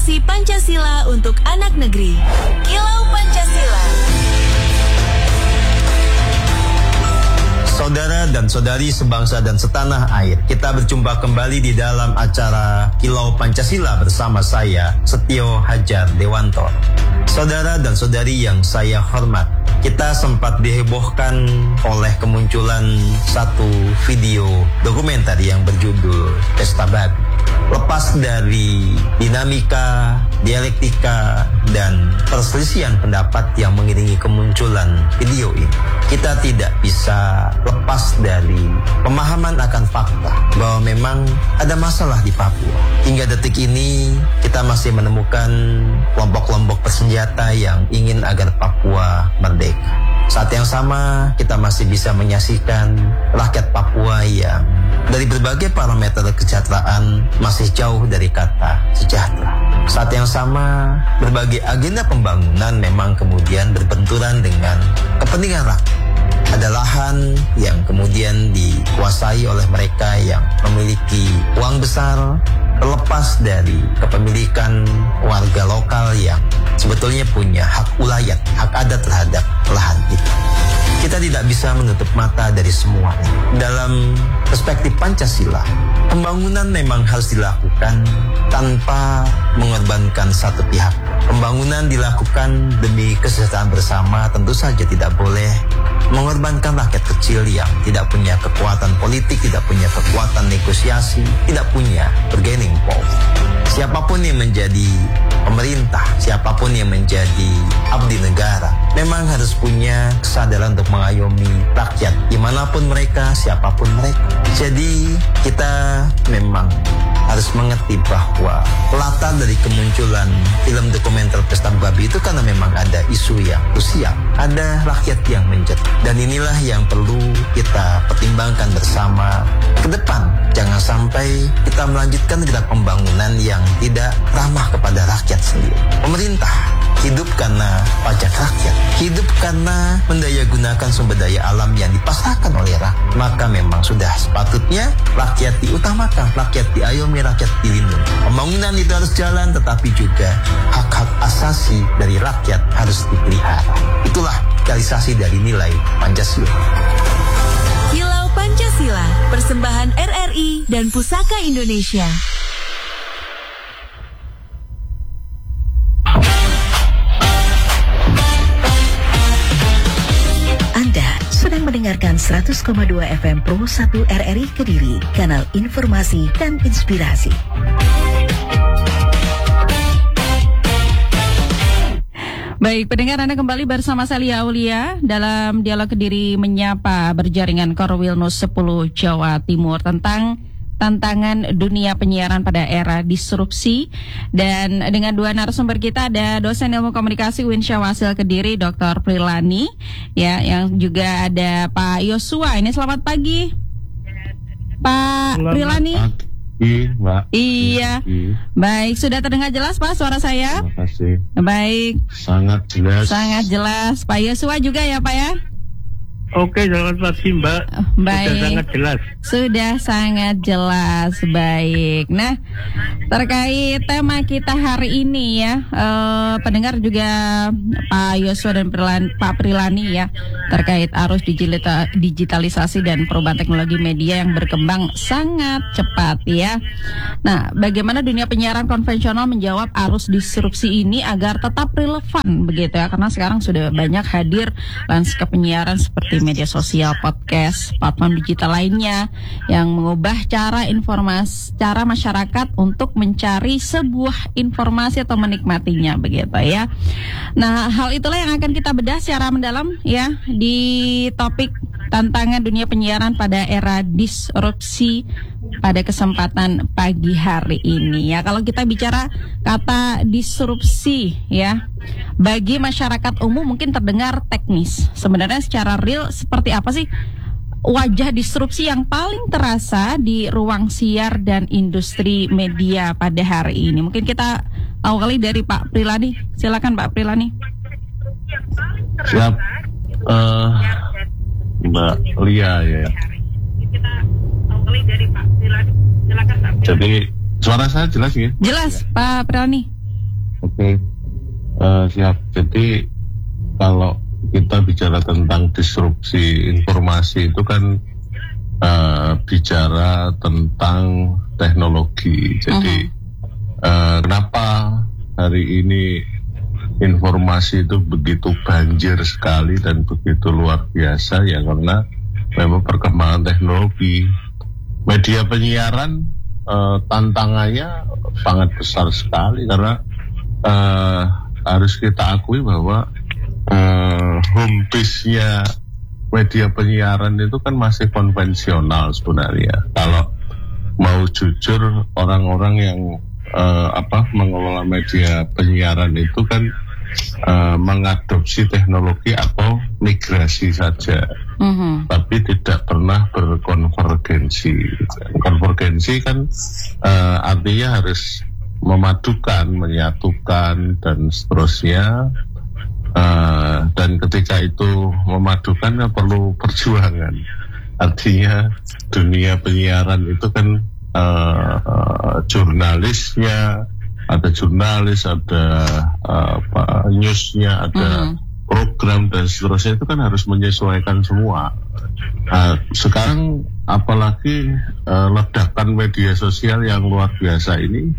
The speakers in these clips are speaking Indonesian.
Inspirasi Pancasila untuk anak negeri. Kilau Pancasila. Saudara dan saudari sebangsa dan setanah air, kita berjumpa kembali di dalam acara Kilau Pancasila bersama saya, Setio Hajar Dewanto. Saudara dan saudari yang saya hormat, kita sempat dihebohkan oleh kemunculan satu video dokumenter yang berjudul Pesta Babi. Lepas dari dinamika, dialektika, dan perselisihan pendapat yang mengiringi kemunculan video ini, kita tidak bisa lepas dari pemahaman akan fakta bahwa memang ada masalah di Papua. Hingga detik ini kita masih menemukan kelompok-kelompok bersenjata yang ingin agar Papua merdeka. Saat yang sama kita masih bisa menyaksikan rakyat Papua yang dari berbagai parameter kesejahteraan masih jauh dari kata sejahtera. Saat yang sama berbagai agenda pembangunan memang kemudian berbenturan dengan kepentingan rakyat. Ada lahan yang kemudian dikuasai oleh mereka yang memiliki uang besar, terlepas dari kepemilikan warga lokal yang sebetulnya punya hak ulayat, hak adat terhadap lahan itu. Kita tidak bisa menutup mata dari semuanya. Dalam perspektif Pancasila, pembangunan memang harus dilakukan tanpa mengorbankan satu pihak. Pembangunan dilakukan demi kesejahteraan bersama, tentu saja tidak boleh mengorbankan rakyat kecil yang tidak punya kekuatan politik, tidak punya kekuatan negosiasi, tidak punya bargaining power. Siapapun yang menjadi pemerintah, siapapun yang menjadi abdi negara, memang harus punya kesadaran untuk mengayomi rakyat, dimanapun mereka, siapapun mereka. Jadi kita memang harus mengerti bahwa latar dari kemunculan film dokumenter Pesta Babi itu karena memang ada isu yang krusial, ada rakyat yang menjerit. Dan inilah yang perlu kita pertimbangkan bersama ke depan. Jangan sampai kita melanjutkan gerak pembangunan yang tidak ramah kepada rakyat sendiri. Pemerintah hidup karena pajak rakyat, hidup karena mendayagunakan sumber daya alam yang dipasrahkan oleh rakyat. Maka memang sudah sepatutnya rakyat diutamakan, rakyat diayomi, rakyat dilindungi. Pembangunan itu harus jalan, tetapi juga hak-hak asasi dari rakyat harus dipelihara. Itulah realisasi dari nilai Pancasila. Kilau Pancasila, persembahan RRI dan Pusaka Indonesia. Sedang mendengarkan 100,2 FM Pro 1 RRI Kediri, kanal informasi dan inspirasi. Baik, pendengar, Anda kembali bersama saya Lia Aulia dalam Dialog Kediri Menyapa berjaringan Korwilnus 10 Jawa Timur tentang tantangan dunia penyiaran pada era disrupsi. Dan dengan dua narasumber kita, ada dosen ilmu komunikasi UIN Syahwasil Kediri, Dr. Prilani, ya, yang juga ada Pak Yosua. Ini selamat pagi, Pak Prilani. Iya, Mbak. Iya. Baik, sudah terdengar jelas Pak suara saya? Terima kasih. Baik. Sangat jelas. Sangat jelas. Pak Yosua juga ya Pak ya? Oke, selamat pagi Mbak. Baik. Sudah sangat jelas. Sudah sangat jelas. Baik. Nah, terkait tema kita hari ini ya, pendengar juga Pak Yosua dan Pak Prilani ya, terkait arus digitalisasi dan perubahan teknologi media yang berkembang sangat cepat ya. Nah, bagaimana dunia penyiaran konvensional menjawab arus disrupsi ini agar tetap relevan begitu ya, karena sekarang sudah banyak hadir lanskap penyiaran seperti media sosial, podcast, platform digital lainnya yang mengubah cara masyarakat untuk mencari sebuah informasi atau menikmatinya begitu ya. Nah, hal itulah yang akan kita bedah secara mendalam ya di topik tantangan dunia penyiaran pada era disrupsi pada kesempatan pagi hari ini ya. Kalau kita bicara kata disrupsi ya, bagi masyarakat umum mungkin terdengar teknis. Sebenarnya secara real seperti apa sih wajah disrupsi yang paling terasa di ruang siar dan industri media pada hari ini? Mungkin kita awali dari Pak Prilani. Silakan Pak Prilani. Siap. Mbak Lia ya. Jadi suara saya jelas ya? Jelas Pak Prilani. Oke. Siap. Jadi kalau kita bicara tentang disrupsi informasi itu kan bicara tentang teknologi. Jadi kenapa hari ini informasi itu begitu banjir sekali dan begitu luar biasa, ya karena memang perkembangan teknologi. Media penyiaran tantangannya sangat besar sekali karena harus kita akui bahwa home base-nya media penyiaran itu kan masih konvensional sebenarnya. Kalau mau jujur, orang-orang yang mengelola media penyiaran itu kan mengadopsi teknologi atau migrasi saja, tapi tidak pernah berkonvergensi. Konvergensi kan artinya harus memadukan, menyatukan dan seterusnya. Dan ketika itu memadukan perlu perjuangan. Artinya dunia penyiaran itu kan jurnalisnya, ada jurnalis, ada newsnya, ada program dan seterusnya, itu kan harus menyesuaikan semua. Sekarang apalagi ledakan media sosial yang luar biasa ini,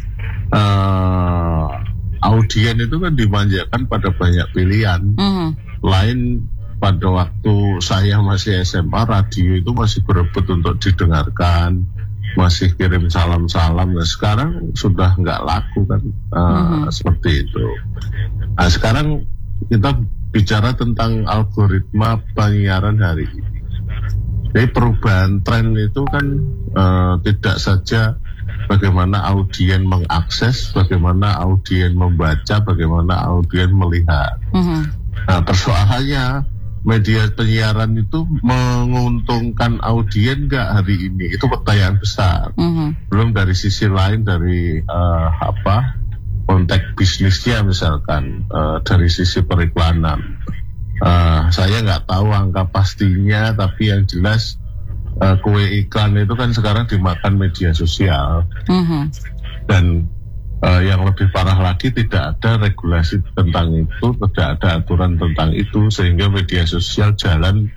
audien itu kan dimanjakan pada banyak pilihan. Lain pada waktu saya masih SMA, radio itu masih berebut untuk didengarkan, masih kirim salam-salam. Nah, sekarang sudah nggak laku kan, seperti itu. Nah, sekarang kita bicara tentang algoritma penyiaran hari ini. Jadi perubahan tren itu kan tidak saja bagaimana audien mengakses, bagaimana audien membaca, bagaimana audien melihat. Nah, persoalannya media penyiaran itu menguntungkan audien nggak hari ini? Itu pertanyaan besar. Belum dari sisi lain, dari konteks bisnisnya misalkan, dari sisi periklanan. Saya nggak tahu angka pastinya, tapi yang jelas kue iklan itu kan sekarang dimakan media sosial. Dan yang lebih parah lagi, tidak ada regulasi tentang itu, tidak ada aturan tentang itu, sehingga media sosial jalan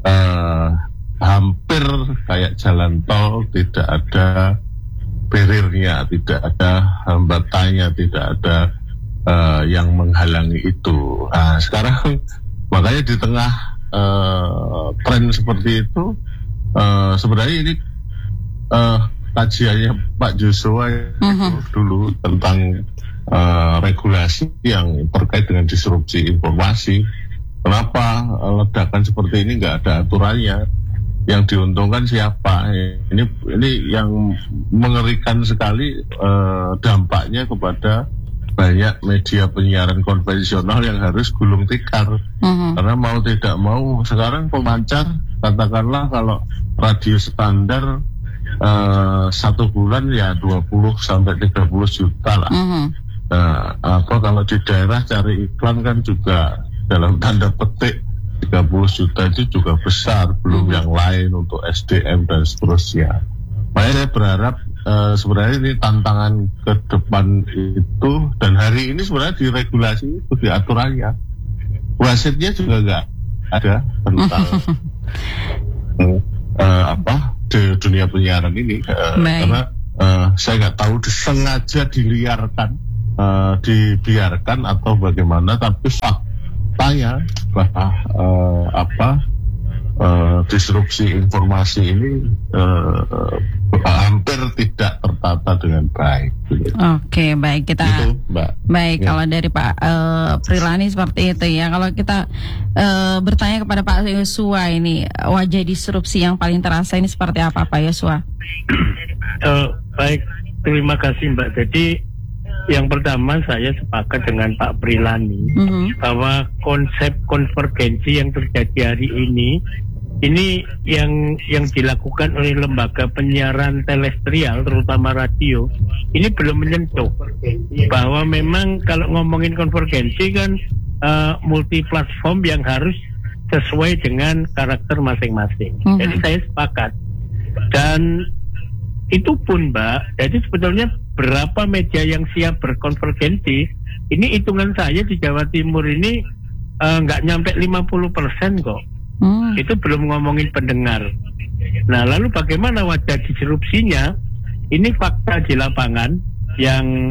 hampir kayak jalan tol, tidak ada barriernya, tidak ada hambatannya, tidak ada yang menghalangi itu. Nah, sekarang makanya di tengah tren seperti itu, sebenarnya ini kajiannya Pak Joshua dulu tentang regulasi yang terkait dengan disrupsi informasi. Kenapa ledakan seperti ini nggak ada aturannya? Yang diuntungkan siapa? Ini yang mengerikan sekali, dampaknya kepada banyak media penyiaran konvensional yang harus gulung tikar. Karena mau tidak mau sekarang pemancar, katakanlah kalau radio standar 1 bulan ya 20 sampai 30 juta lah. Kalau di daerah cari iklan kan juga dalam tanda petik 30 juta itu juga besar, belum yang lain untuk SDM dan seterusnya. Makanya saya berharap sebenarnya ini tantangan ke depan itu, dan hari ini sebenarnya diregulasi itu, diaturannya. Wasitnya juga nggak ada tentang di dunia penyiaran ini, karena saya nggak tahu disengaja dibiarkan atau bagaimana, tapi faktanya bahwa disrupsi informasi ini hampir tidak tertata dengan baik. Oke, baik, kita gitu, Mbak. Baik, kalau dari Pak Prilani seperti itu ya. Kalau kita bertanya kepada Pak Yosua, ini wajah disrupsi yang paling terasa ini seperti apa, Pak Yosua? Baik, terima kasih Mbak. Jadi yang pertama saya sepakat dengan Pak Prilani bahwa konsep konvergensi yang terjadi hari ini yang dilakukan oleh lembaga penyiaran terestrial, terutama radio, ini belum menyentuh bahwa memang kalau ngomongin konvergensi kan multi platform yang harus sesuai dengan karakter masing-masing. Jadi saya sepakat, dan itu pun Mbak, jadi sebetulnya berapa media yang siap berkonvergensi, ini hitungan saya di Jawa Timur ini nggak nyampe 50% kok. Itu belum ngomongin pendengar. Nah, lalu bagaimana wajah disrupsinya? Ini fakta di lapangan yang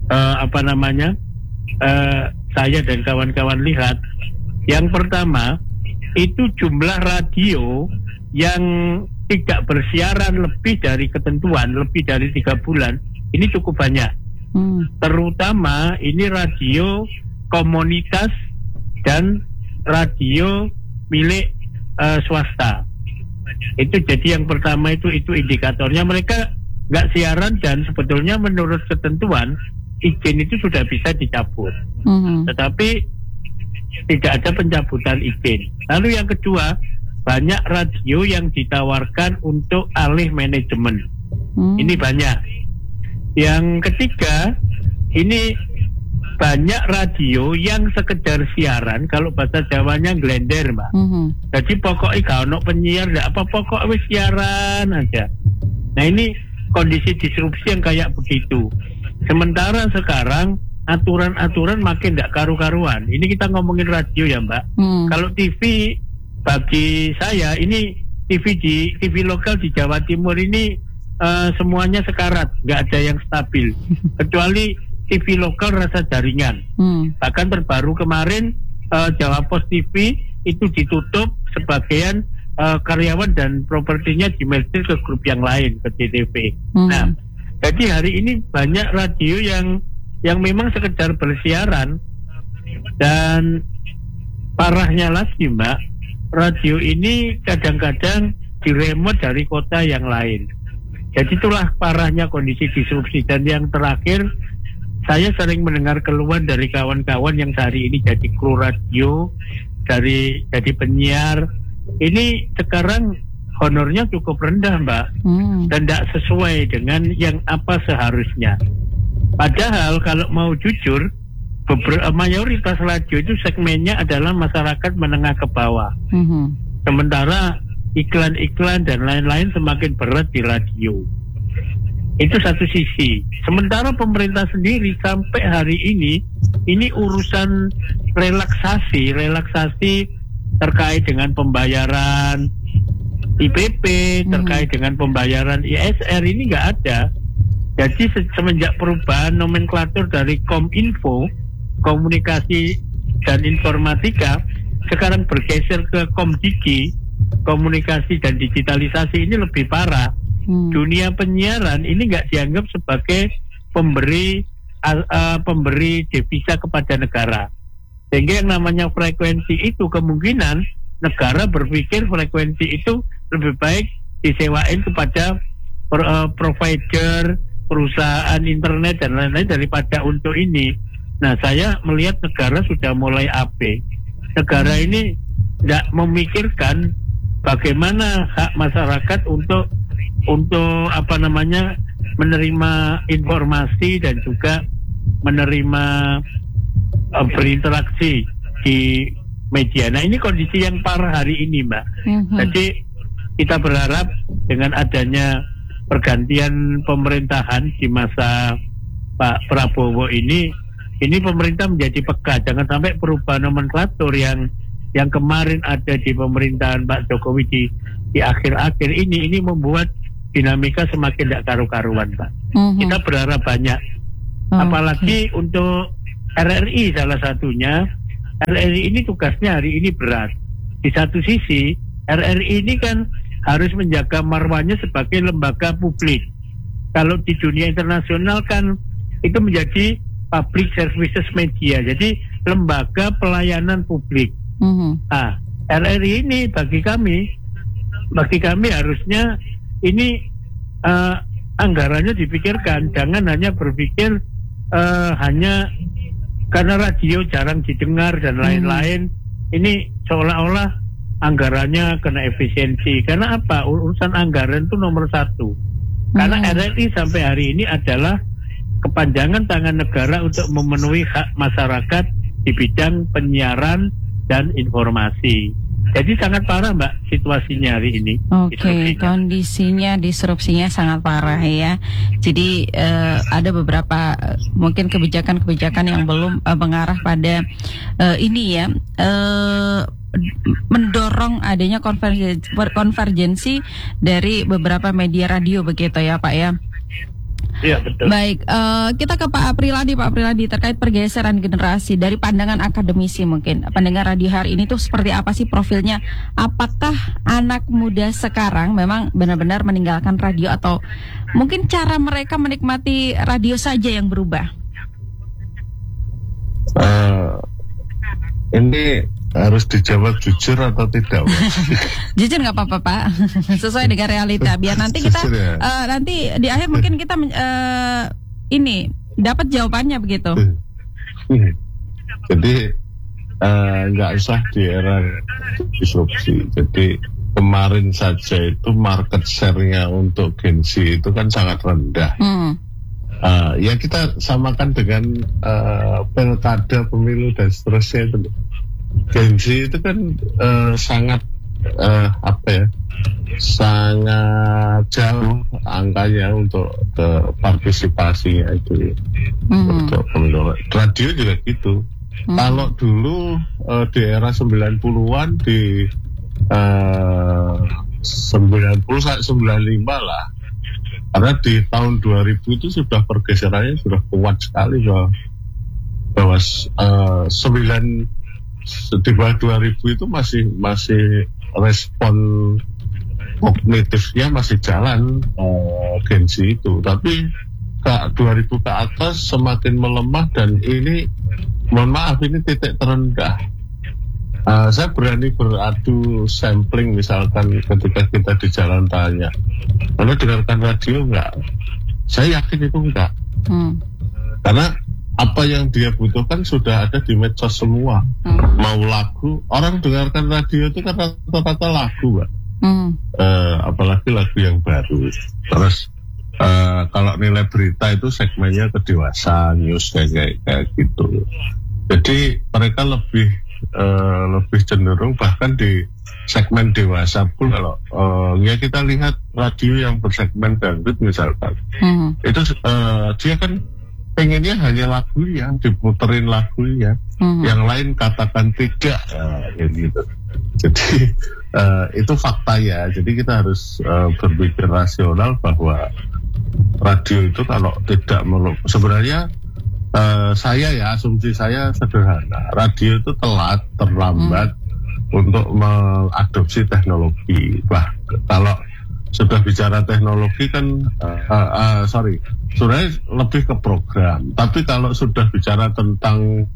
saya dan kawan-kawan lihat. Yang pertama, itu jumlah radio yang tidak bersiaran lebih dari ketentuan, lebih dari 3 bulan, ini cukup banyak. Terutama ini radio komunitas dan radio milik swasta. Itu jadi yang pertama itu indikatornya mereka nggak siaran dan sebetulnya menurut ketentuan izin itu sudah bisa dicabut. Tetapi tidak ada pencabutan izin. Lalu yang kedua, banyak radio yang ditawarkan untuk alih manajemen. Ini banyak. Yang ketiga, ini banyak radio yang sekedar siaran, kalau bahasa Jawanya glender, Mbak. Jadi pokoknya gak ono penyiar, gak apa, pokoknya siaran aja. Nah, ini kondisi disrupsi yang kayak begitu. Sementara sekarang aturan-aturan makin gak karu-karuan. Ini kita ngomongin radio ya, Mbak. Kalau TV, bagi saya ini TV lokal di Jawa Timur ini semuanya sekarat, nggak ada yang stabil, kecuali TV lokal rasa jaringan. Bahkan terbaru kemarin Jawa Pos TV itu ditutup, sebagian karyawan dan propertinya dimerger ke grup yang lain, ke JTV. Nah, jadi hari ini banyak radio yang memang sekedar bersiaran, dan parahnya lagi, Mbak, radio ini kadang-kadang diremote dari kota yang lain. Jadi itulah parahnya kondisi disrupsi. Dan yang terakhir, saya sering mendengar keluhan dari kawan-kawan yang sehari ini jadi kru radio, jadi penyiar. Ini sekarang honornya cukup rendah, Mbak, dan tidak sesuai dengan yang apa seharusnya. Padahal kalau mau jujur, mayoritas radio itu segmennya adalah masyarakat menengah ke bawah. Sementara iklan-iklan dan lain-lain semakin berat di radio. Itu satu sisi. Sementara pemerintah sendiri sampai hari ini urusan relaksasi terkait dengan pembayaran IPP, terkait dengan pembayaran ISR ini nggak ada. Jadi semenjak perubahan nomenklatur dari Kominfo, Komunikasi dan Informatika, sekarang bergeser ke Komdigi, Komunikasi dan Digitalisasi, ini lebih parah. Dunia penyiaran ini nggak dianggap sebagai pemberi devisa kepada negara, sehingga yang namanya frekuensi itu kemungkinan negara berpikir frekuensi itu lebih baik disewain kepada provider, perusahaan internet dan lain-lain daripada untuk ini. Nah, saya melihat negara sudah mulai AB. Negara ini tidak memikirkan bagaimana hak masyarakat untuk menerima informasi dan juga menerima berinteraksi di media. Nah, ini kondisi yang parah hari ini, Mbak. Jadi kita berharap dengan adanya pergantian pemerintahan di masa Pak Prabowo ini pemerintah menjadi peka. Jangan sampai perubahan nomenklatur yang kemarin ada di pemerintahan Pak Jokowi di akhir-akhir ini membuat dinamika semakin tidak karu-karuan, Pak. Kita berharap banyak. Apalagi untuk RRI salah satunya. RRI ini tugasnya hari ini berat. Di satu sisi, RRI ini kan harus menjaga marwahnya sebagai lembaga publik. Kalau di dunia internasional kan itu menjadi public services media, jadi lembaga pelayanan publik. Nah, RRI ini bagi kami harusnya ini anggarannya dipikirkan, jangan hanya berpikir hanya karena radio jarang didengar dan lain-lain. Ini seolah-olah anggarannya kena efisiensi. Karena apa? Urusan anggaran itu nomor satu. Karena RRI sampai hari ini adalah kepanjangan tangan negara untuk memenuhi hak masyarakat di bidang penyiaran dan informasi. Jadi sangat parah Mbak situasinya hari ini. Oke, kondisinya disrupsinya sangat parah ya. Jadi ada beberapa mungkin kebijakan-kebijakan yang belum mengarah pada ini ya. Mendorong adanya konvergensi dari beberapa media radio begitu ya Pak ya. Iya betul. Baik, kita ke Pak Apriladi terkait pergeseran generasi dari pandangan akademisi mungkin. Pendengar radio hari ini tuh seperti apa sih profilnya? Apakah anak muda sekarang memang benar-benar meninggalkan radio atau mungkin cara mereka menikmati radio saja yang berubah? Ini harus dijawab jujur atau tidak? Jujur nggak apa-apa Pak, sesuai dengan realita. Biar nanti kita nanti di akhir mungkin kita ini dapat jawabannya begitu. Jadi nggak usah di era disrupsi. Jadi kemarin saja itu market share-nya untuk Gen Z itu kan sangat rendah. Ya kita samakan dengan pilkada, pemilu dan seterusnya itu. Gen Z itu kan sangat sangat jauh angkanya untuk partisipasinya itu untuk pemilu. Radio juga gitu. Kalau dulu di era 90-an di 90 sampai 95 lah. Karena di tahun 2000 itu sudah pergeserannya sudah kuat sekali bahwa 9 di bawah 2000 itu masih respon kognitifnya masih jalan Gen Z itu, tapi ke 2000 ke atas semakin melemah dan ini mohon maaf ini titik terendah. Saya berani beradu sampling misalkan ketika kita di jalan tanya, Anda dengarkan radio enggak? Saya yakin itu enggak. Karena apa yang dia butuhkan sudah ada di medsos semua. Mau lagu, orang dengarkan radio itu kan rata-rata lagu, Mbak. Apalagi lagu yang baru. Terus kalau nilai berita itu segmennya ke dewasa, news kayak gitu. Jadi mereka lebih cenderung bahkan di segmen dewasa pun kalau ya kita lihat radio yang bersegmen dangdut misalkan, itu dia kan pengennya hanya lagunya, diputerin lagunya, yang lain katakan tidak, gitu. Jadi itu fakta ya. Jadi kita harus berpikir rasional bahwa radio itu kalau tidak sebenarnya asumsi saya sederhana, radio itu terlambat untuk mengadopsi teknologi. Kalau sudah bicara teknologi kan sebenarnya lebih ke program. Tapi kalau sudah bicara tentang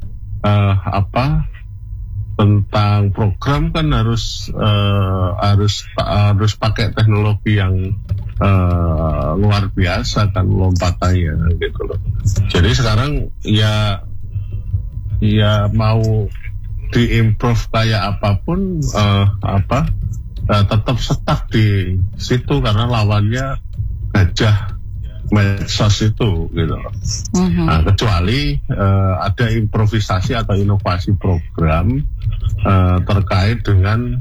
tentang program kan harus pakai teknologi yang luar biasa kan lompatannya gitu loh. Jadi sekarang ya mau diimprove kayak apapun tetap stuck di situ karena lawannya gajah medsos itu gitu. Nah, kecuali ada improvisasi atau inovasi program terkait dengan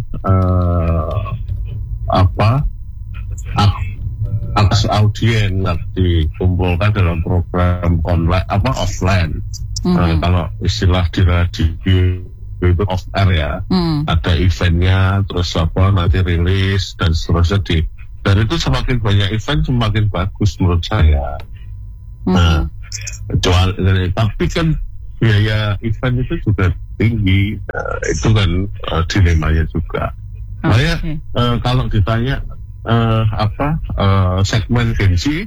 akses audiens dikumpulkan dalam program online offline. Kalau istilah di radio itu off air ya, ada eventnya, terus nanti rilis dan seterusnya dan itu semakin banyak event semakin bagus menurut saya. Nah, tapi kan biaya event itu juga tinggi, itu kan dilemanya juga. Makanya kalau ditanya segmen Gen Z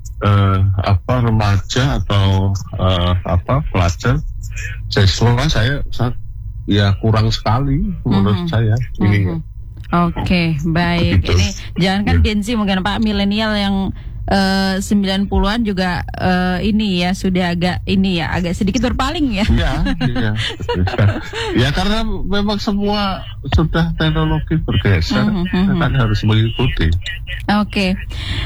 remaja atau pelajar, saya ya kurang sekali menurut saya ini. Oke, baik. Begitu. Ini jangankan Gen Z, mungkin Pak milenial yang 90-an juga ini ya sudah agak sedikit berpaling ya. Iya. Ya karena memang semua sudah teknologi bergeser, kan harus mengikuti. Oke,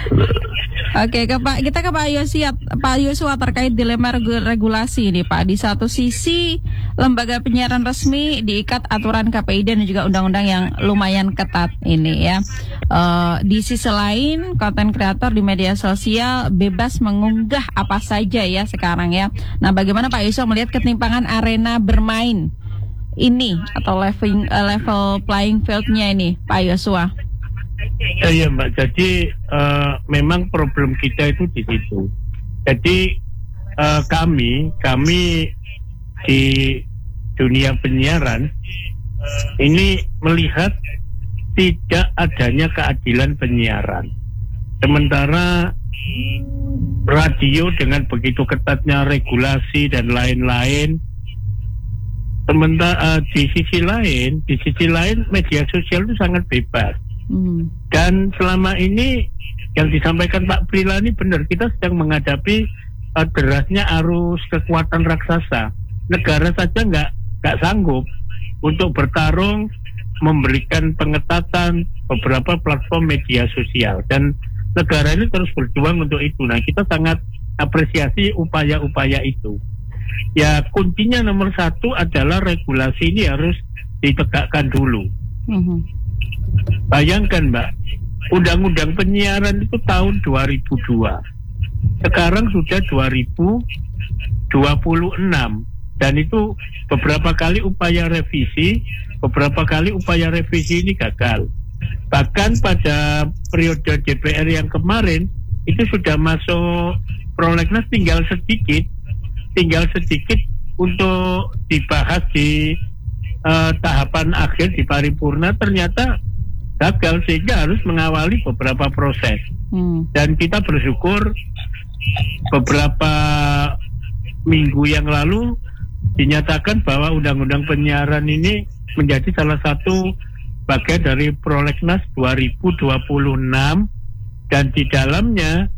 kita ke Pak Yosua terkait dilema regulasi ini, Pak. Di satu sisi lembaga penyiaran resmi diikat aturan KPID dan juga undang-undang yang lumayan ketat ini ya. Di sisi lain, konten kreator di media sosial bebas mengunggah apa saja ya sekarang ya. Nah, bagaimana Pak Yosua melihat ketimpangan arena bermain ini atau level playing field-nya ini, Pak Yosua? Iya Mbak, jadi memang problem kita itu di situ. Jadi kami di dunia penyiaran ini melihat tidak adanya keadilan penyiaran. Sementara radio dengan begitu ketatnya regulasi dan lain-lain, sementara di sisi lain media sosial itu sangat bebas. Dan selama ini yang disampaikan Pak Prilani benar, kita sedang menghadapi derasnya arus kekuatan raksasa. Negara saja nggak sanggup untuk bertarung memberikan pengetatan beberapa platform media sosial, dan negara ini terus berjuang untuk itu. Nah, kita sangat apresiasi upaya-upaya itu. Ya, kuncinya nomor satu adalah regulasi ini harus ditegakkan dulu. Bayangkan Mbak, Undang-Undang Penyiaran itu tahun 2002. Sekarang sudah 2026. Dan itu beberapa kali upaya revisi ini gagal. Bahkan pada periode DPR yang kemarin itu sudah masuk prolegnas tinggal sedikit untuk dibahas di tahapan akhir di paripurna, ternyata gagal sehingga harus mengawali beberapa proses. Dan kita bersyukur beberapa minggu yang lalu dinyatakan bahwa Undang-Undang Penyiaran ini menjadi salah satu bagian dari prolegnas 2026, dan di dalamnya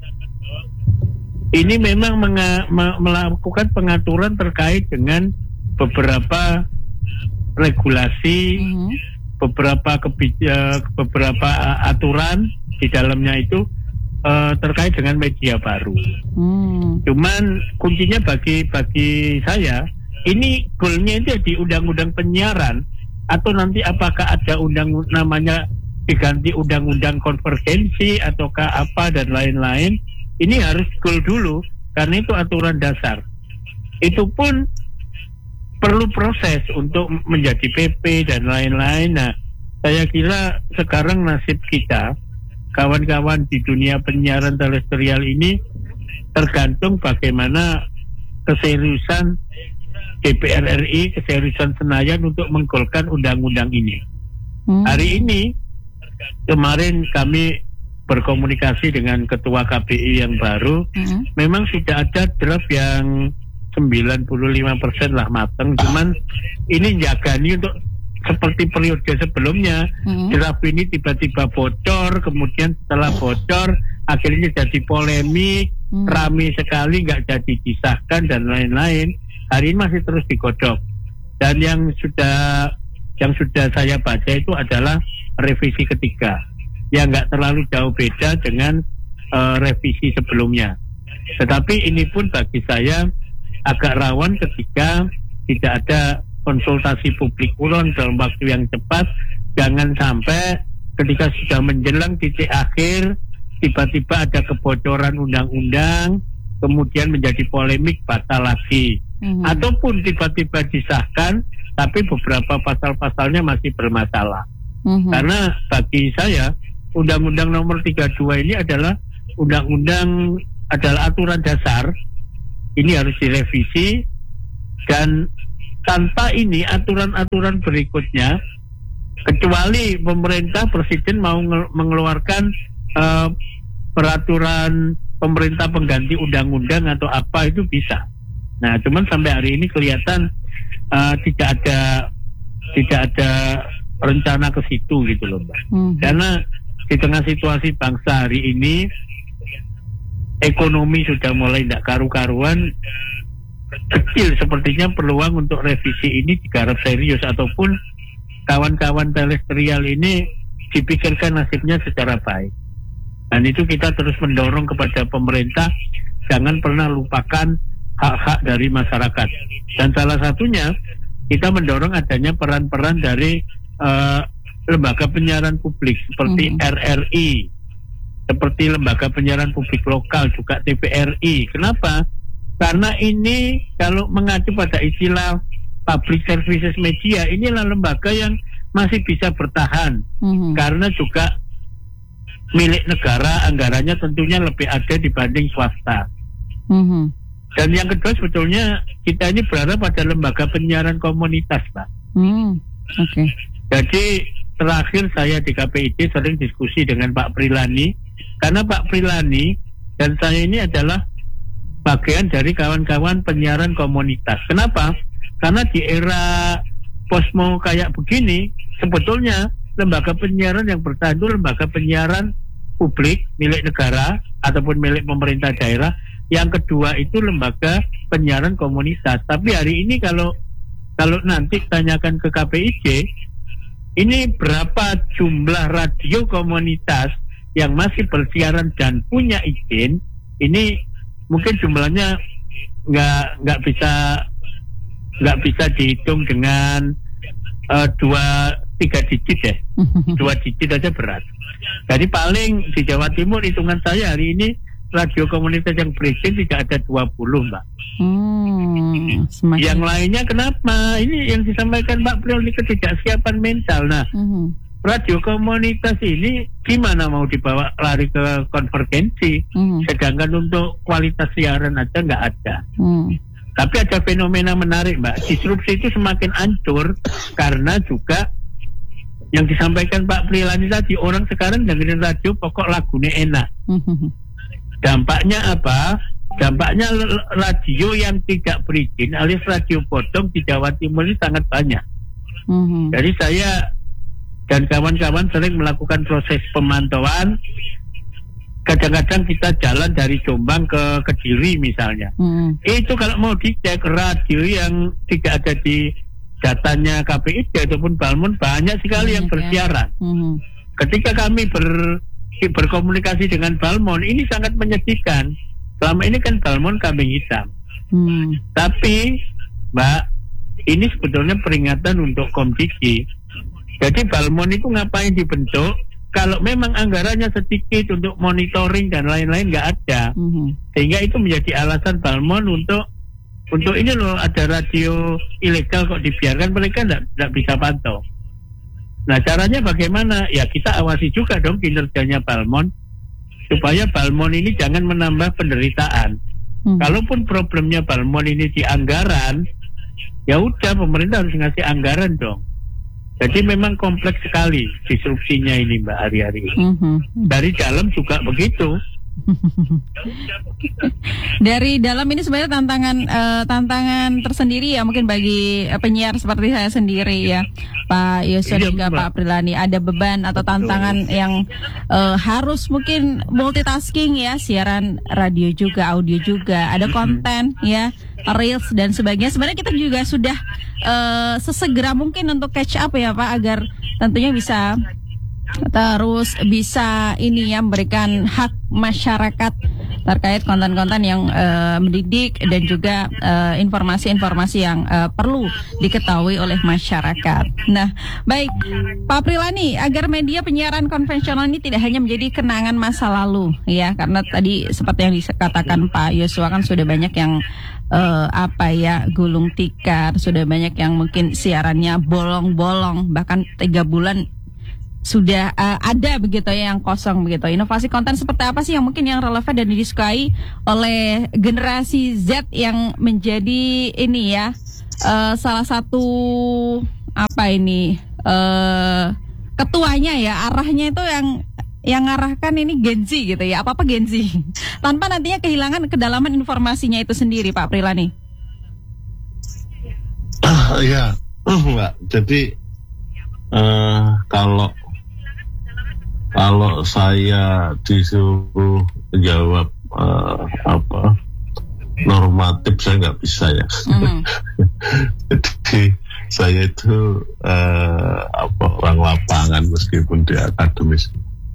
ini memang melakukan pengaturan terkait dengan beberapa regulasi, beberapa aturan di dalamnya itu terkait dengan media baru. Cuman kuncinya bagi saya, ini goalnya itu di Undang-Undang Penyiaran, atau nanti apakah ada namanya diganti Undang-Undang Konvergensi ataukah apa dan lain-lain. Ini harus goal dulu, karena itu aturan dasar. Itu pun perlu proses untuk menjadi PP dan lain-lain. Nah, saya kira sekarang nasib kita, kawan-kawan di dunia penyiaran terestrial ini, tergantung bagaimana keseriusan DPR RI, keseriusan Senayan untuk menggolkan undang-undang ini. Hari ini, kemarin kami berkomunikasi dengan Ketua KPI yang baru, memang sudah ada draft yang 95% lah matang, cuman ini jagani untuk seperti periode sebelumnya, draft ini tiba-tiba bocor, kemudian setelah bocor akhirnya jadi polemik, ramai sekali, nggak jadi disahkan dan lain-lain. Hari ini masih terus digodok, dan yang sudah saya baca itu adalah revisi ketiga, yang nggak terlalu jauh beda dengan revisi sebelumnya. Tetapi ini pun bagi saya agak rawan ketika tidak ada konsultasi publik ulang dalam waktu yang cepat. Jangan sampai ketika sudah menjelang titik akhir tiba-tiba ada kebocoran undang-undang, kemudian menjadi polemik, batal lagi, ataupun tiba-tiba disahkan tapi beberapa pasal-pasalnya masih bermasalah. Karena bagi saya Undang-Undang Nomor 32 ini adalah undang-undang, adalah aturan dasar. Ini harus direvisi, dan tanpa ini aturan-aturan berikutnya, kecuali pemerintah, presiden mau mengeluarkan peraturan pemerintah pengganti undang-undang atau apa, itu bisa. Nah, cuman sampai hari ini kelihatan tidak ada rencana ke situ gitu loh, Mbak. Karena di tengah situasi bangsa hari ini, ekonomi sudah mulai tidak karu-karuan, kecil sepertinya peluang untuk revisi ini digarap serius, ataupun kawan-kawan terestrial ini dipikirkan nasibnya secara baik. Dan itu kita terus mendorong kepada pemerintah, jangan pernah lupakan hak-hak dari masyarakat. Dan salah satunya kita mendorong adanya peran-peran dari lembaga penyiaran publik seperti RRI, seperti lembaga penyiaran publik lokal, juga TVRI. Kenapa? Karena ini kalau mengacu pada istilah public services media, inilah lembaga yang masih bisa bertahan karena juga milik negara, anggarannya tentunya lebih ada dibanding swasta. Dan yang kedua, sebetulnya kita ini berharap pada lembaga penyiaran komunitas, Pak. Okay. Jadi terakhir saya di KPID sering diskusi dengan Pak Prilani, karena Pak Prilani dan saya ini adalah bagian dari kawan-kawan penyiaran komunitas. Kenapa? Karena di era posmo kayak begini, sebetulnya lembaga penyiaran yang bertahan itu lembaga penyiaran publik milik negara ataupun milik pemerintah daerah. Yang kedua itu lembaga penyiaran komunitas. Tapi hari ini kalau nanti tanyakan ke KPID, ini berapa jumlah radio komunitas yang masih bersiaran dan punya izin? Ini mungkin jumlahnya nggak bisa dihitung dengan 2-3 digit ya. 2 digit aja berat. Jadi paling di Jawa Timur hitungan saya hari ini radio komunitas yang berizin tidak ada 20, Mbak. Yang lainnya kenapa? Ini yang disampaikan Pak Priol, ini ketidaksiapan mental. Nah, radio komunitas ini gimana mau dibawa lari ke konvergensi? Sedangkan untuk kualitas siaran aja nggak ada. Tapi ada fenomena menarik, Mbak. Disrupsi itu semakin hancur karena juga yang disampaikan Pak Prilani tadi, orang sekarang dengerin radio pokok lagunya enak. Dampaknya apa? Dampaknya radio yang tidak berizin alias radio bodong di Jawa Timur ini sangat banyak. Jadi saya dan kawan-kawan sering melakukan proses pemantauan. Kadang-kadang kita jalan dari Jombang ke Kediri misalnya. Itu kalau mau dicek radio yang tidak ada di datanya KPID ataupun Balmon, banyak sekali yang bersiaran. Ketika kami berkomunikasi dengan Balmon, ini sangat menyedihkan. Selama ini kan Balmon kambing hitam. Tapi Mbak, ini sebetulnya peringatan untuk Komdiki. Jadi Balmon itu ngapain dibentuk? Kalau memang anggarannya sedikit untuk monitoring dan lain-lain nggak ada, sehingga itu menjadi alasan Balmon untuk ini loh, ada radio ilegal kok dibiarkan, mereka nggak bisa pantau. Nah, caranya bagaimana? Ya kita awasi juga dong kinerjanya Balmon, supaya Balmon ini jangan menambah penderitaan. Kalaupun problemnya Balmon ini di anggaran, ya udah pemerintah harus ngasih anggaran dong. Jadi memang kompleks sekali disrupsinya ini, Mbak, hari-hari. Dari dalam juga begitu. Dari dalam ini sebenarnya tantangan tersendiri ya mungkin bagi penyiar seperti saya sendiri ya, Pak Yosua dan juga Pak Prilani. Ada beban atau tantangan yang harus mungkin multitasking ya, siaran radio juga, audio juga, ada konten ya, reels dan sebagainya. Sebenarnya kita juga sudah sesegera mungkin untuk catch up ya Pak, agar tentunya bisa terus bisa ini ya, memberikan hak masyarakat terkait konten-konten yang mendidik dan juga informasi-informasi yang perlu diketahui oleh masyarakat. Nah, baik Pak Prilani, agar media penyiaran konvensional ini tidak hanya menjadi kenangan masa lalu ya, karena tadi seperti yang dikatakan Pak Yosua kan sudah banyak yang gulung tikar, sudah banyak yang mungkin siarannya bolong-bolong, bahkan 3 bulan sudah ada begitu ya yang kosong begitu. Inovasi konten seperti apa sih yang mungkin yang relevan dan disukai oleh generasi Z yang menjadi ini ya salah satu ketuanya ya, arahnya itu yang ngarahkan ini Gen Z gitu ya, apa Gen Z tanpa nantinya kehilangan kedalaman informasinya itu sendiri, Pak Prilani. Ya, Mbak. Jadi kalau saya disuruh jawab normatif saya nggak bisa ya. Jadi saya itu orang lapangan meskipun di akademis.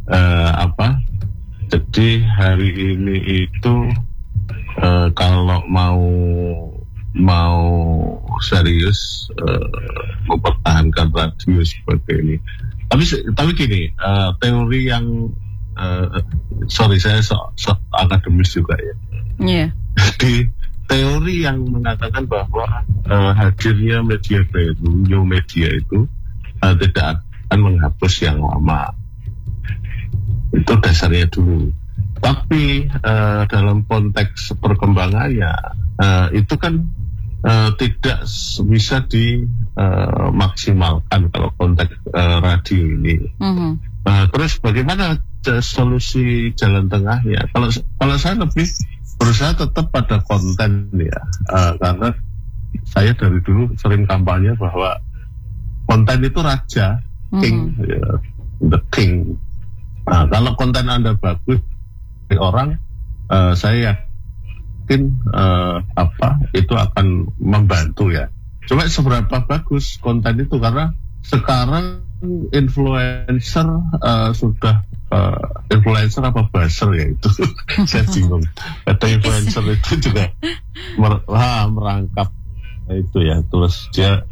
Jadi hari ini itu kalau mau serius mempertahankan radio seperti ini. Tapi gini, teori yang saya akademis juga ya. Yeah. Jadi teori yang mengatakan bahwa hadirnya media baru, new media itu tidak akan menghapus yang lama. Itu dasarnya dulu. Tapi dalam konteks perkembangannya itu kan tidak bisa dimaksimalkan kalau konteks radio ini. Terus bagaimana solusi jalan tengahnya? Kalau saya lebih berusaha tetap pada konten ya, karena saya dari dulu sering kampanye bahwa konten itu raja, king, ya, the king. Nah, kalau konten Anda bagus, orang saya yakin itu akan membantu ya. Cuma seberapa bagus konten itu, karena sekarang influencer sudah influencer apa buzzer ya itu saya bingung. Kata influencer itu juga merangkap itu ya, terus dia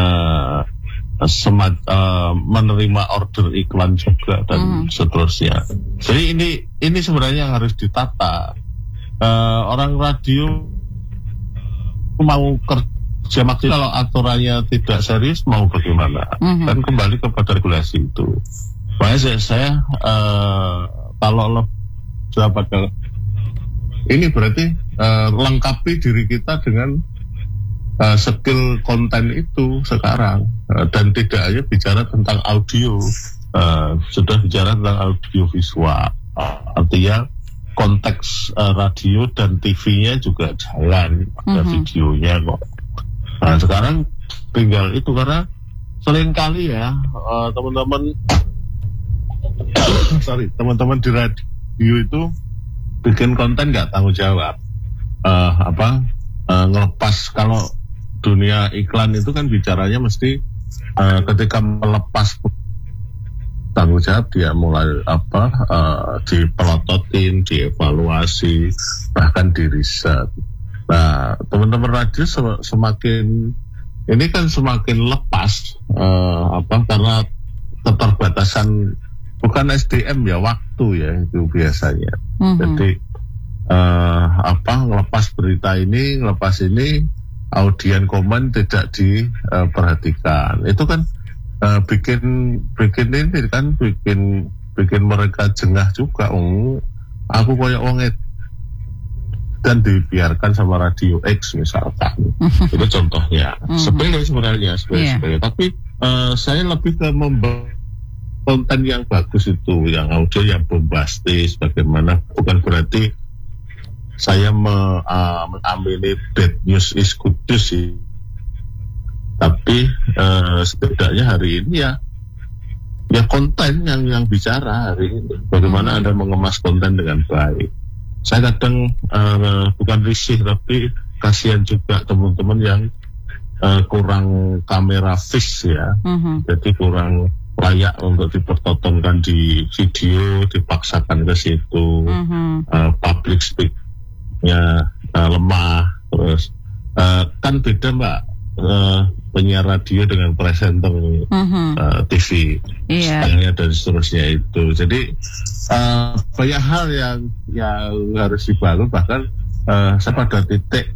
menerima order iklan juga dan seterusnya. Jadi ini sebenarnya harus ditata. Orang radio mau kerja maksimal, kalau aturannya tidak serius mau bagaimana? Kan kembali kepada regulasi itu. Makanya saya kalau ini berarti lengkapi diri kita dengan skill konten itu sekarang, dan tidak hanya bicara tentang audio, sudah bicara tentang audio visual, artinya konteks radio dan TV-nya juga jalan, ada videonya kok. Nah sekarang tinggal itu, karena seringkali ya teman-teman di radio itu bikin konten nggak tanggung jawab, ngelepas. Kalau dunia iklan itu kan bicaranya mesti ketika melepas tanggung jawab dia mulai dipelototin, dievaluasi, bahkan diriset. Nah teman-teman radio semakin ini kan semakin lepas karena keterbatasan bukan SDM ya, waktu ya itu biasanya. Jadi ngelepas berita ini, ngelepas ini, audien komen tidak diperhatikan. Itu kan bikin ini kan bikin mereka jengah juga. Aku kayak wong dan dibiarkan sama Radio X misalkan. Itu contohnya. Sepele sebenarnya, sepele. Tapi saya lebih ke konten yang bagus itu, yang audio yang bombastis, bagaimana, bukan berarti saya mengamini bad news is good news sih. Tapi setidaknya hari ini ya konten yang bicara hari ini, bagaimana Anda mengemas konten dengan baik. Saya kadang bukan risih, tapi kasihan juga teman-teman yang kurang kamera fix ya, jadi kurang layak untuk dipertontonkan di video, dipaksakan ke situ, public speak-nya lemah, terus kan beda Mbak, penyiar radio dengan presenter TV, stylenya dan seterusnya itu. Jadi banyak hal yang harus dibangun, bahkan saya pada titik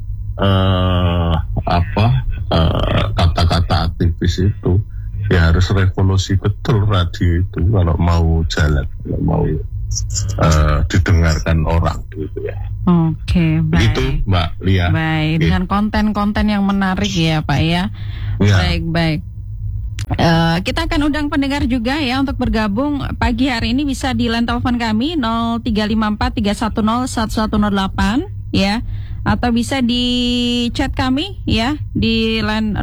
kata-kata aktivis itu ya harus revolusi betul radio itu kalau mau jalan, kalau mau didengarkan orang gitu ya. Oke, baik. Begitu Mbak Lia. Baik, dengan konten-konten yang menarik ya Pak ya. Baik. Kita akan undang pendengar juga ya untuk bergabung pagi hari ini, bisa di line telepon kami 0354310108 ya, atau bisa di chat kami ya di line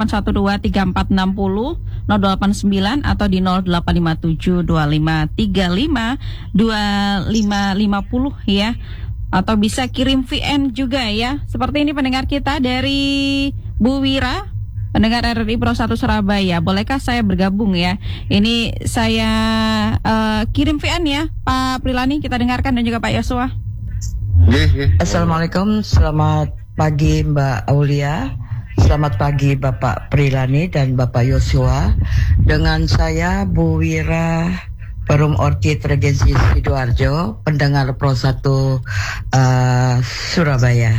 08123460 089 atau di 085725352550 ya. atau bisa kirim VN juga ya. Seperti ini pendengar kita dari Bu Wira, pendengar RRI Pro 1 Surabaya. Bolehkah saya bergabung ya? Ini saya kirim VN ya, Pak Prilani, kita dengarkan, dan juga Pak Yosua. Assalamualaikum, selamat pagi Mbak Aulia, selamat pagi Bapak Prilani dan Bapak Yosua. Dengan saya Bu Wira, Perum Orchid Regensi Sidoarjo, pendengar Pro 1 Surabaya.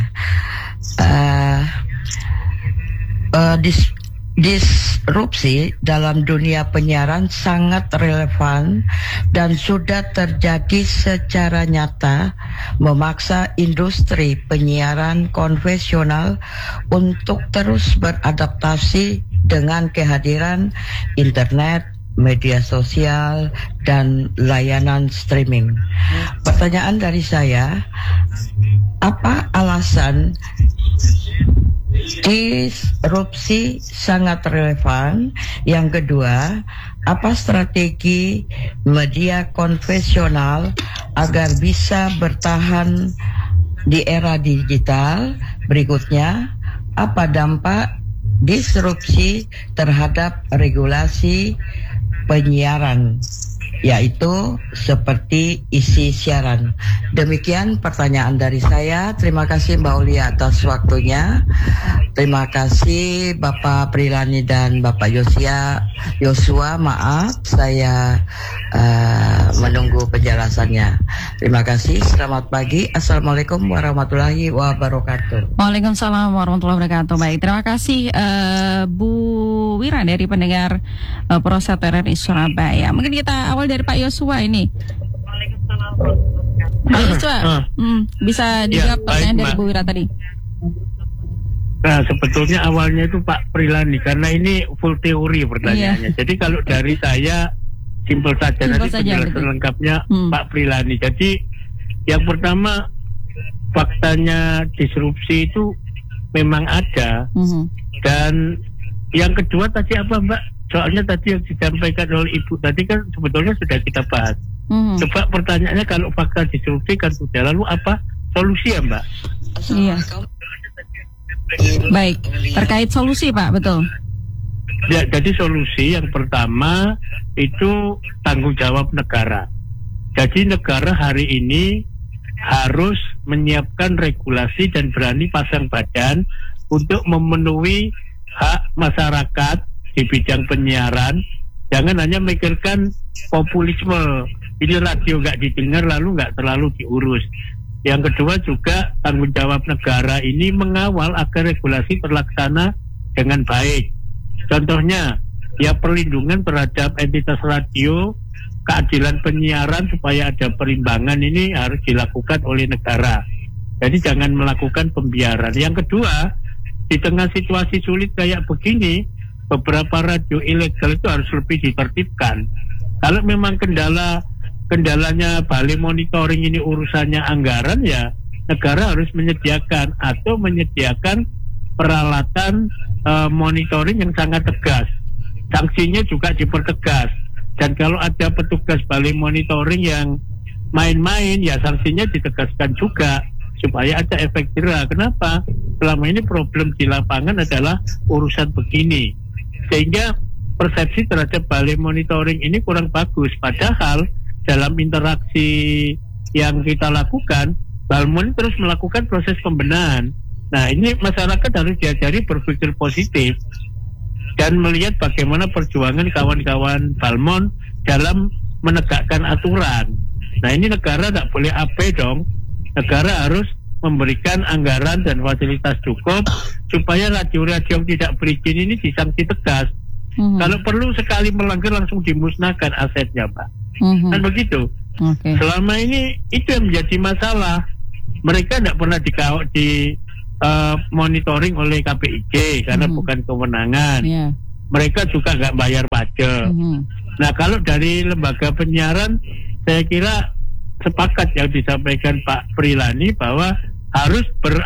Disrupsi dalam dunia penyiaran sangat relevan dan sudah terjadi secara nyata, memaksa industri penyiaran konvensional untuk terus beradaptasi dengan kehadiran internet, media sosial, dan layanan streaming. Pertanyaan dari saya, apa alasan disrupsi sangat relevan? Yang kedua, apa strategi media konvensional agar bisa bertahan di era digital? Berikutnya, apa dampak disrupsi terhadap regulasi penyiaran, yaitu seperti isi siaran? Demikian pertanyaan dari saya. Terima kasih Mbak Aulia atas waktunya. Terima kasih Bapak Prilani dan Bapak Yosua. Maaf, saya menunggu penjelasannya. Terima kasih. Selamat pagi. Assalamualaikum warahmatullahi wabarakatuh. Waalaikumsalam warahmatullahi wabarakatuh. Baik, terima kasih Bu Wira dari pendengar Pro 1 RRI Surabaya. Mungkin kita awal dari Pak Yosua ini. Pak Yosua, bisa dijawab pertanyaan dari Bu Wira tadi. Nah, sebetulnya awalnya itu Pak Prilani, karena ini full teori pertanyaannya. Jadi kalau dari saya simpel saja, nanti penjelasan lengkapnya Pak Prilani. Jadi yang pertama, faktanya disrupsi itu memang ada. Dan yang kedua tadi apa Mbak? Soalnya tadi yang disampaikan oleh Ibu tadi kan sebetulnya sudah kita bahas. Coba pertanyaannya, kalau fakta disrupsi kan sudah, lalu apa solusi ya Mbak? Iya. Baik, terkait solusi Pak, betul. Ya, jadi solusi yang pertama itu tanggung jawab negara. Jadi negara hari ini harus menyiapkan regulasi dan berani pasang badan untuk memenuhi hak masyarakat di bidang penyiaran. Jangan hanya mikirkan populisme, ini radio nggak didengar lalu nggak terlalu diurus. Yang kedua juga tanggung jawab negara ini mengawal agar regulasi terlaksana dengan baik. Contohnya, ya perlindungan terhadap entitas radio, keadilan penyiaran supaya ada perimbangan, ini harus dilakukan oleh negara. Jadi jangan melakukan pembiaran. Yang kedua, di tengah situasi sulit kayak begini, beberapa radio ilegal itu harus lebih ditertibkan. Kalau memang kendalanya balai monitoring ini urusannya anggaran, ya negara harus menyediakan atau menyediakan peralatan monitoring yang sangat tegas. Sanksinya juga dipertegas. Dan kalau ada petugas balai monitoring yang main-main, ya sanksinya ditegaskan juga supaya ada efek jera. Kenapa? Selama ini problem di lapangan adalah urusan begini, sehingga persepsi terhadap balai monitoring ini kurang bagus. Padahal dalam interaksi yang kita lakukan, Balmon terus melakukan proses pembenahan. Nah, ini masyarakat harus diajari berpikir positif dan melihat bagaimana perjuangan kawan-kawan Balmon dalam menegakkan aturan. Nah, ini negara tidak boleh abai dong. Negara harus memberikan anggaran dan fasilitas cukup supaya radio-radio yang tidak berizin ini disanksi tegas. Kalau perlu sekali melanggar langsung dimusnahkan asetnya, Pak. Kan begitu. Selama ini itu yang menjadi masalah. Mereka tidak pernah di monitoring oleh KPIJ karena bukan kewenangan. Mereka juga nggak bayar pajak. Nah, kalau dari lembaga penyiaran, saya kira sepakat yang disampaikan Pak Prilani bahwa harus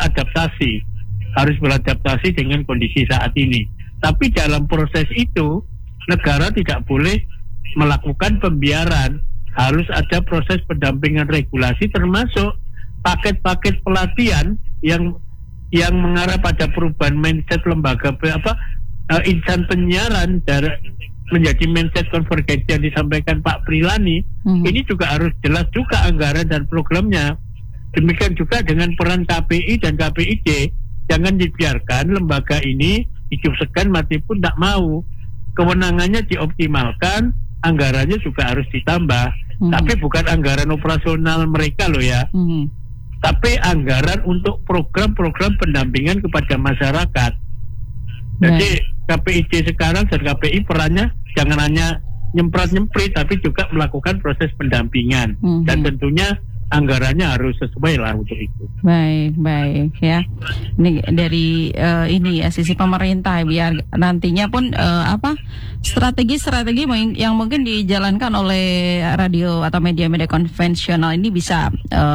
beradaptasi dengan kondisi saat ini. Tapi dalam proses itu, negara tidak boleh melakukan pembiaran. Harus ada proses pendampingan regulasi, termasuk paket-paket pelatihan yang mengarah pada perubahan mindset lembaga insan penyiaran menjadi mindset konvergensi yang disampaikan Pak Prilani. Ini juga harus jelas juga anggaran dan programnya. Demikian juga dengan peran KPI dan KPID. Jangan dibiarkan lembaga ini hidup segan mati pun tak mau. Kewenangannya dioptimalkan, anggarannya juga harus ditambah. Tapi bukan anggaran operasional mereka loh ya. Tapi anggaran untuk program-program pendampingan kepada masyarakat. Jadi KPID sekarang dan KPI perannya jangan hanya nyemprat-nyemprit, tapi juga melakukan proses pendampingan. Dan tentunya anggarannya harus sesuai lah untuk itu. Baik ya. Ini dari ini ya sisi pemerintah, biar nantinya pun strategi yang mungkin dijalankan oleh radio atau media-media konvensional ini bisa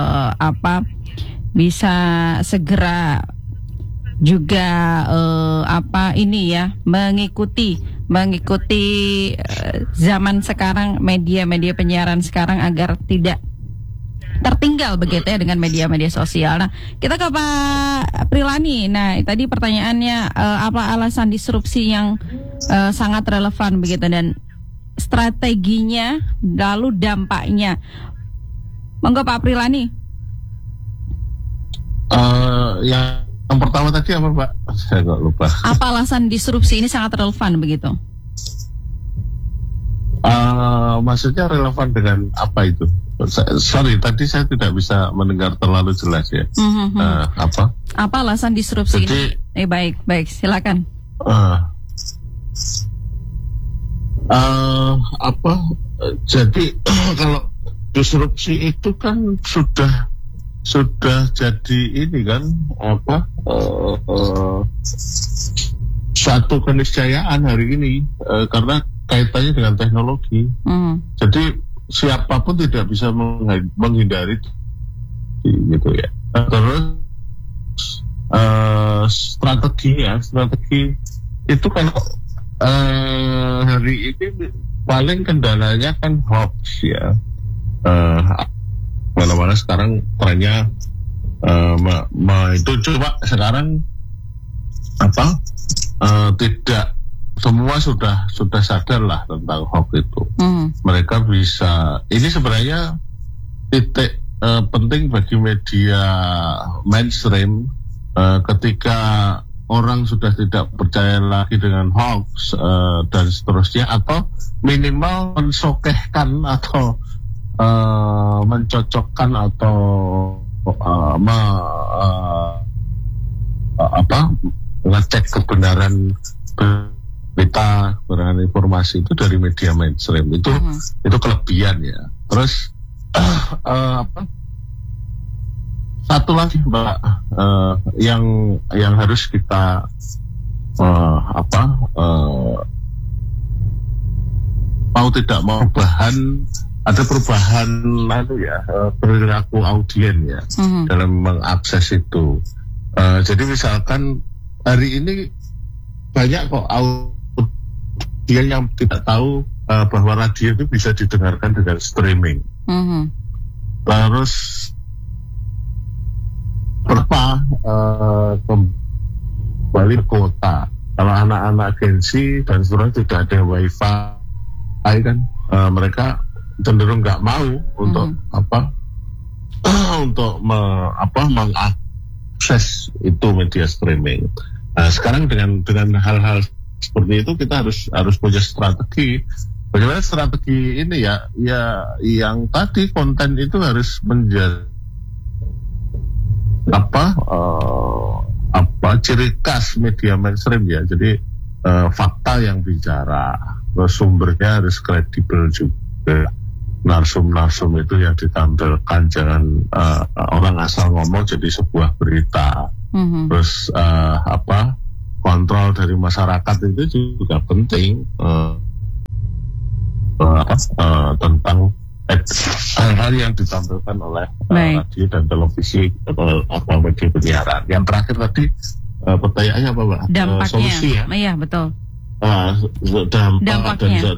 bisa segera juga mengikuti zaman sekarang, media-media penyiaran sekarang agar tidak tertinggal begitu ya dengan media-media sosial. Nah, kita ke Pak Prilani. Nah, tadi pertanyaannya apa alasan disrupsi yang sangat relevan begitu dan strateginya lalu dampaknya. Monggo Pak Prilani. Yang pertama tadi apa Pak? Saya nggak lupa. Apa alasan disrupsi ini sangat relevan begitu? Maksudnya relevan dengan apa itu? Sorry, tadi saya tidak bisa mendengar terlalu jelas ya. Apa alasan disrupsi ini? Baik, silakan. Jadi kalau disrupsi itu kan sudah jadi ini kan satu keniscayaan hari ini karena kaitannya dengan teknologi. Jadi siapapun tidak bisa menghindari gitu ya. Terus strategi itu kan hari ini paling kendalanya kan hoax ya. Mana-mana sekarang trennya itu coba sekarang tidak semua sudah sadar lah tentang hoax itu. Mereka bisa, ini sebenarnya titik penting bagi media mainstream ketika orang sudah tidak percaya lagi dengan hoax dan seterusnya, atau minimal mensokehkan atau mencocokkan atau ngecek kebenaran berita, kebenaran informasi itu dari media mainstream itu kelebihan ya. Terus satu lagi Mbak yang harus kita mau tidak mau ada perubahan perilaku audien ya dalam mengakses itu. Jadi misalkan hari ini banyak kok audien yang tidak tahu bahwa radio itu bisa didengarkan dengan streaming. Terus berapa kembali ke kota. Kalau anak-anak agensi dan seterusnya tidak ada wifi kan, mereka cenderung nggak mau untuk mengakses itu media streaming. Sekarang dengan hal-hal seperti itu kita harus punya strategi. Bagaimana strategi ini ya yang tadi konten itu harus menjadi ciri khas media mainstream ya. Jadi fakta yang bicara, terus sumbernya harus kredibel juga. Narsum-narsum itu yang ditampilkan, jangan orang asal ngomong jadi sebuah berita. Terus kontrol dari masyarakat itu juga penting tentang hal-hal yang ditampilkan oleh radio dan televisi atau media penyiaran. Yang terakhir tadi pertanyaannya apa Mbak? Dampaknya. Solusi ya? Iya betul.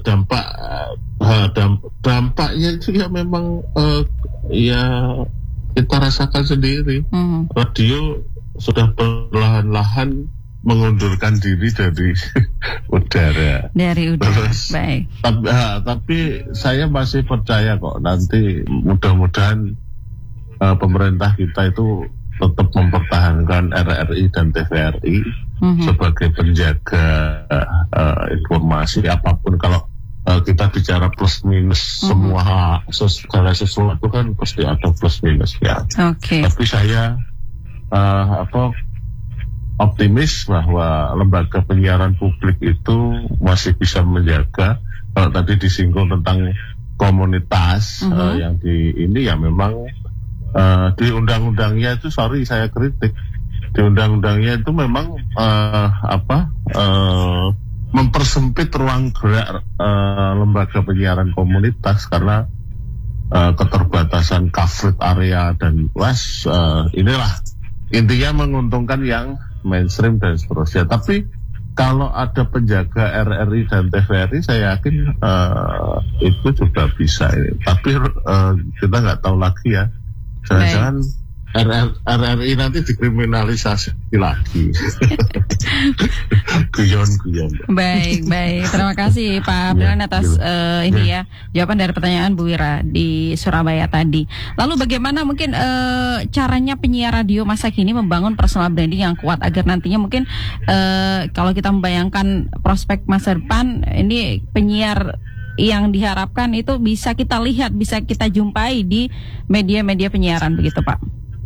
Dampaknya itu ya memang kita rasakan sendiri. Radio sudah perlahan-lahan mengundurkan diri dari udara. Terus, baik. Tapi saya masih percaya kok nanti mudah-mudahan pemerintah kita itu tetap mempertahankan RRI dan TVRI sebagai penjaga informasi apapun. Kalau kita bicara plus minus semua segala sesuatu kan pasti ada plus minus ya. Tapi saya optimis bahwa lembaga penyiaran publik itu masih bisa menjaga. Kalau tadi disinggung tentang komunitas yang di ini ya memang di undang-undangnya itu saya kritik. Di undang-undangnya itu memang mempersempit ruang gerak lembaga penyiaran komunitas karena keterbatasan coverage area dan luas. Inilah intinya menguntungkan yang mainstream dan seterusnya. Tapi kalau ada penjaga RRI dan TVRI, saya yakin itu juga bisa. Tapi kita nggak tahu lagi ya. Jangan-jangan RRI nanti dikriminalisasi lagi. Guyon. Baik. Terima kasih Pak Prilani atas ini ya jawaban dari pertanyaan Bu Wira di Surabaya tadi. Lalu bagaimana mungkin caranya penyiar radio masa kini membangun personal branding yang kuat agar nantinya mungkin kalau kita membayangkan prospek masa depan ini penyiar yang diharapkan itu bisa kita lihat, bisa kita jumpai di media-media penyiaran begitu Pak?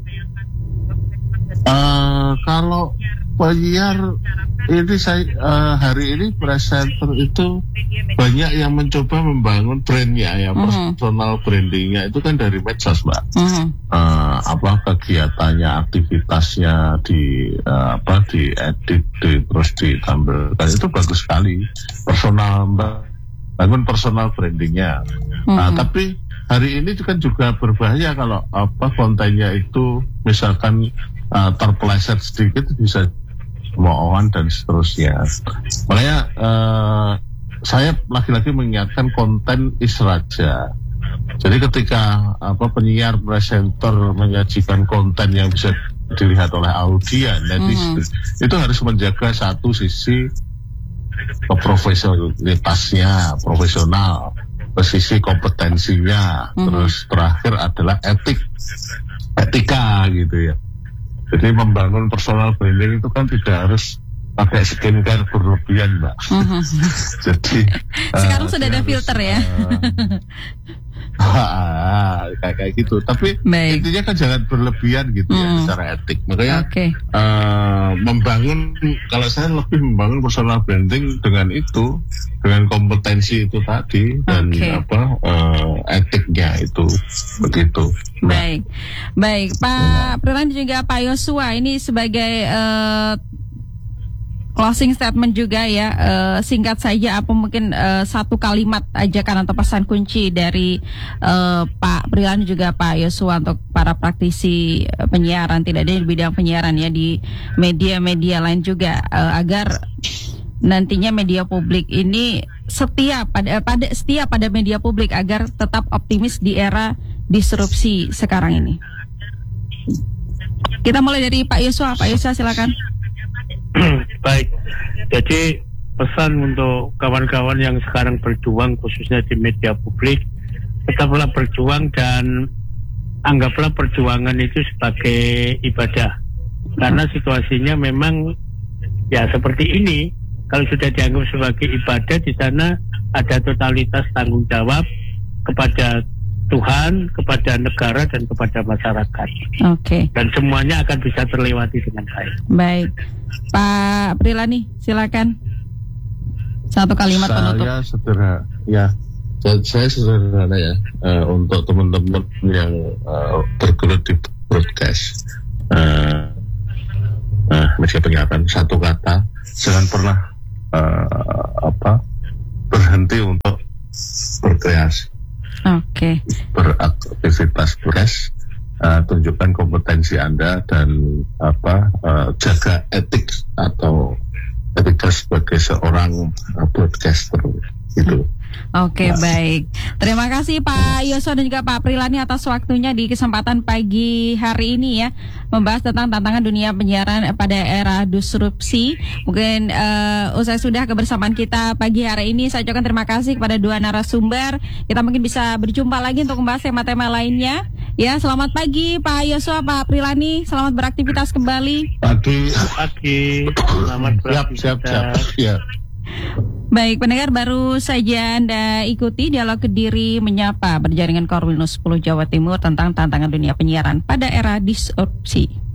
Kalau penyiar ini hari ini presenter itu banyak yang mencoba membangun brandnya ya, personal brandingnya itu kan dari medsos Mbak. Kegiatannya, aktivitasnya diedit, terus ditampilkan itu bagus sekali. Bangun personal brandingnya. Tapi hari ini kan juga berbahaya kalau kontennya itu misalkan terpeleset sedikit bisa cemoohan dan seterusnya. Makanya saya lagi-lagi mengingatkan konten israja. Jadi ketika penyiar presenter menyajikan konten yang bisa dilihat oleh audiens netizen, itu harus menjaga satu sisi profesionalitasnya, profesional, sisi kompetensinya, terus terakhir adalah etika gitu ya. Jadi membangun personal branding itu kan tidak harus pakai skincare berlebihan Mbak. Jadi sekarang sudah ada filter ya. Kayak gitu. Tapi intinya kan jangan berlebihan gitu ya secara etik. Makanya membangun, kalau saya lebih membangun personal branding dengan itu, dengan kompetensi itu tadi dan etiknya itu begitu. Baik Pak Prilani juga Pak Yosua ini sebagai closing statement juga ya, singkat saja apa mungkin satu kalimat ajakan atau pesan kunci dari Pak Prilani juga Pak Yosua untuk para praktisi penyiaran, tidak ada di bidang penyiaran ya, di media-media lain juga, agar nantinya media publik ini setia pada media publik agar tetap optimis di era disrupsi sekarang ini. Kita mulai dari Pak Yosua. Pak Yosua silakan. Baik, jadi pesan untuk kawan-kawan yang sekarang berjuang khususnya di media publik, tetaplah berjuang dan anggaplah perjuangan itu sebagai ibadah. Karena situasinya memang ya seperti ini. Kalau sudah dianggap sebagai ibadah, di sana ada totalitas tanggung jawab kepada Tuhan, kepada negara, dan kepada masyarakat. Dan semuanya akan bisa terlewati dengan baik. Baik, Pak Prilani, silakan. Satu kalimat penutup. Saya sederhana ya, untuk teman-teman yang bergelut di broadcast, media penyiaran, satu kata, jangan pernah berhenti untuk berkreasi. Beraktivitas press, tunjukkan kompetensi Anda dan jaga etik atau etika sebagai seorang broadcaster itu. Oke, baik. Terima kasih Pak Yosua dan juga Pak Prilani atas waktunya di kesempatan pagi hari ini ya, membahas tentang tantangan dunia penyiaran pada era disrupsi. Mungkin usai sudah kebersamaan kita pagi hari ini, saya ucapkan terima kasih kepada dua narasumber. Kita mungkin bisa berjumpa lagi untuk membahas tema-tema lainnya. Ya, selamat pagi Pak Yosua, Pak Prilani. Selamat beraktivitas kembali. Pagi. Selamat beraktivitas. Siap. Baik, pendengar, baru saja Anda ikuti dialog Kediri Menyapa berjaringan Korwil 10 Jawa Timur tentang tantangan dunia penyiaran pada era disrupsi.